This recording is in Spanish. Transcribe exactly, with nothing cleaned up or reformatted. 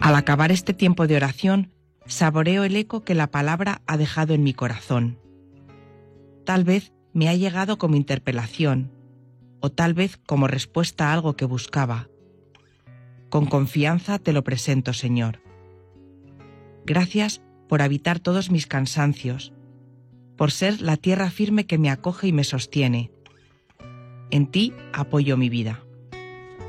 Al acabar este tiempo de oración, saboreo el eco que la palabra ha dejado en mi corazón. Tal vez me ha llegado como interpelación, o tal vez como respuesta a algo que buscaba. Con confianza te lo presento, Señor. Gracias por habitar todos mis cansancios, por ser la tierra firme que me acoge y me sostiene. En ti apoyo mi vida.